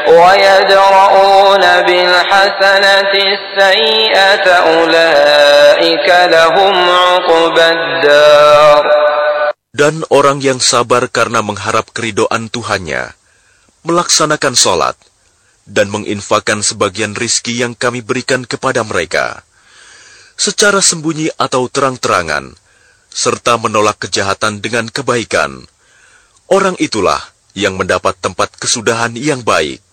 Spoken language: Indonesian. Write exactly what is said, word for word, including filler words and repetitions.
وَيَدْرَؤُونَ بِالْحَسَنَةِ السَّيِّئَةَ أُولَئِكَ لَهُمْ عُقْبَى الدَّارِ. Dan orang yang sabar karena mengharap keridhaan Tuhannya, melaksanakan sholat, dan menginfakkan sebagian rizki yang kami berikan kepada mereka, secara sembunyi atau terang-terangan, serta menolak kejahatan dengan kebaikan, orang itulah yang mendapat tempat kesudahan yang baik.